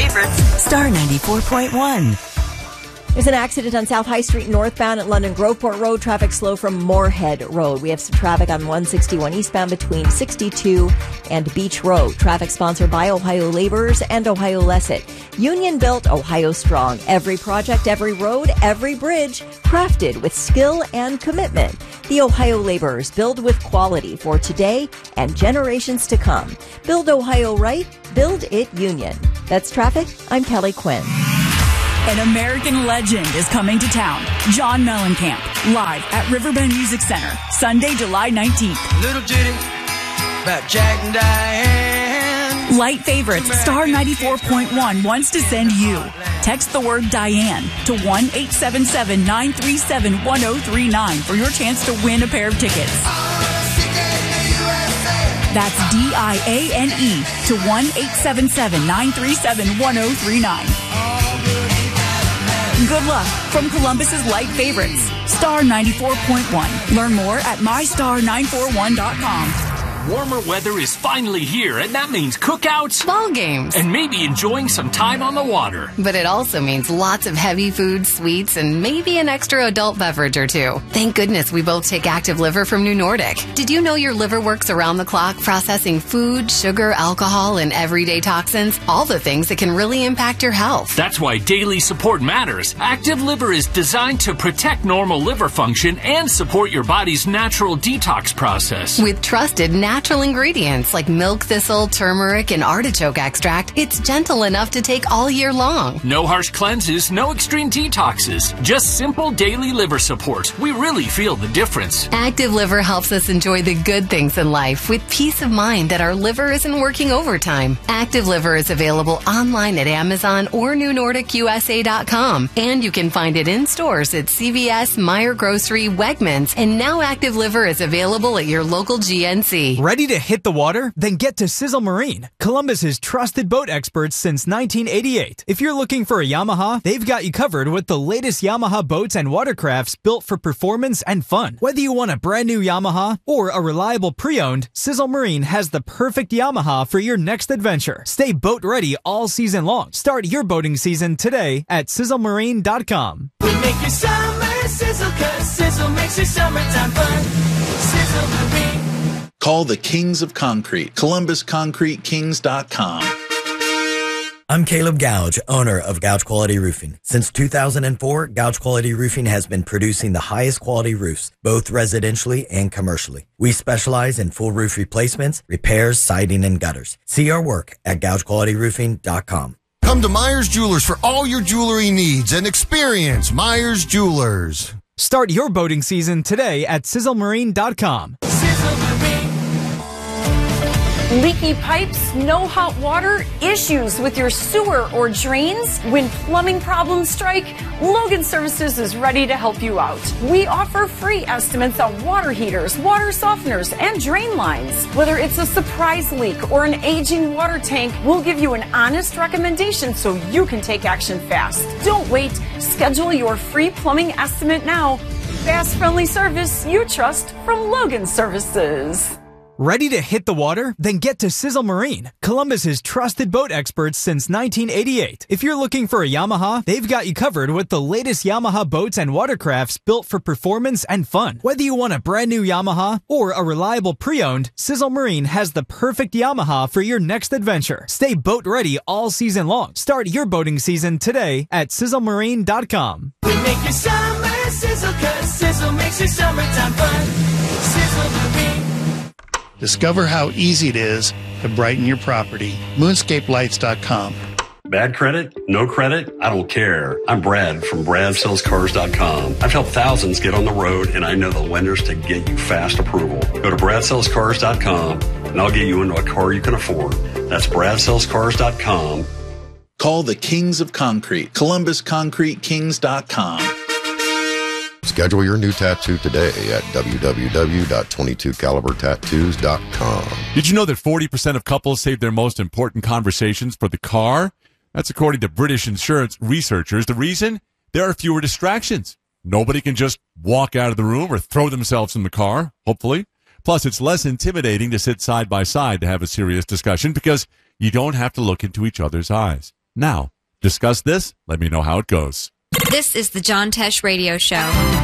favorites. Star 94.1. There's an accident on South High Street northbound at London Groveport Road. Traffic slow from Moorhead Road. We have some traffic on 161 eastbound between 62 and Beach Road. Traffic sponsored by Ohio Laborers and Ohio Lesset. Union built, Ohio strong. Every project, every road, every bridge, crafted with skill and commitment. The Ohio Laborers build with quality for today and generations to come. Build Ohio right. Build it Union. That's traffic. I'm Kelly Quinn. An American legend is coming to town. John Mellencamp, live at Riverbend Music Center, Sunday, July 19th. Little ditty about Jack and Diane. Light favorites, Star 94.1 wants to send you. Text the word Diane to 1-877-937-1039 for your chance to win a pair of tickets. That's DIANE to 1-877-937-1039. Good luck from Columbus's Light Favorites, Star 94.1. Learn more at mystar941.com. Warmer weather is finally here, and that means cookouts, ball games, and maybe enjoying some time on the water. But it also means lots of heavy food, sweets, and maybe an extra adult beverage or two. Thank goodness we both take Active Liver from New Nordic. Did you know your liver works around the clock processing food, sugar, alcohol, and everyday toxins? All the things that can really impact your health. That's why daily support matters. Active Liver is designed to protect normal liver function and support your body's natural detox process. With trusted natural ingredients like milk thistle, turmeric, and artichoke extract, it's gentle enough to take all year long. No harsh cleanses, no extreme detoxes, just simple daily liver support. We really feel the difference. Active Liver helps us enjoy the good things in life with peace of mind that our liver isn't working overtime. Active Liver is available online at Amazon or NewNordicUSA.com, and you can find it in stores at CVS, Meijer Grocery, Wegmans, and now Active Liver is available at your local GNC. Ready to hit the water? Then get to Sizzle Marine, Columbus's trusted boat experts since 1988. If you're looking for a Yamaha, they've got you covered with the latest Yamaha boats and watercrafts built for performance and fun. Whether you want a brand new Yamaha or a reliable pre-owned, Sizzle Marine has the perfect Yamaha for your next adventure. Stay boat ready all season long. Start your boating season today at sizzlemarine.com. We make your summer sizzle, 'cause Sizzle makes your summertime fun. Sizzle Marine. Call the Kings of Concrete, ColumbusConcreteKings.com. I'm Caleb Gouge, owner of Gouge Quality Roofing. Since 2004, Gouge Quality Roofing has been producing the highest quality roofs, both residentially and commercially. We specialize in full roof replacements, repairs, siding, and gutters. See our work at GougeQualityRoofing.com. Come to Myers Jewelers for all your jewelry needs and experience Myers Jewelers. Start your boating season today at sizzlemarine.com. Sizzle Marine. Leaky pipes, no hot water, issues with your sewer or drains? When plumbing problems strike, Logan Services is ready to help you out. We offer free estimates on water heaters, water softeners, and drain lines. Whether it's a surprise leak or an aging water tank, we'll give you an honest recommendation so you can take action fast. Don't wait. Schedule your free plumbing estimate now. Fast, friendly service you trust from Logan Services. Ready to hit the water? Then get to Sizzle Marine, Columbus's trusted boat experts since 1988. If you're looking for a Yamaha, they've got you covered with the latest Yamaha boats and watercrafts built for performance and fun. Whether you want a brand new Yamaha or a reliable pre-owned, Sizzle Marine has the perfect Yamaha for your next adventure. Stay boat ready all season long. Start your boating season today at sizzlemarine.com. We make your summer sizzle, 'cause Sizzle makes your summertime fun. Sizzle Marine. Discover how easy it is to brighten your property. Moonscapelights.com. Bad credit? No credit? I don't care. I'm Brad from BradSellsCars.com. I've helped thousands get on the road, and I know the lenders to get you fast approval. Go to BradSellsCars.com, and I'll get you into a car you can afford. That's BradSellsCars.com. Call the Kings of Concrete, ColumbusConcreteKings.com. Schedule your new tattoo today at www.22calibertattoos.com. Did you know that 40% of couples save their most important conversations for the car? That's according to British insurance researchers. The reason? There are fewer distractions. Nobody can just walk out of the room or throw themselves in the car, hopefully. Plus, it's less intimidating to sit side by side to have a serious discussion because you don't have to look into each other's eyes. Now, discuss this. Let me know how it goes. This is the John Tesh Radio Show.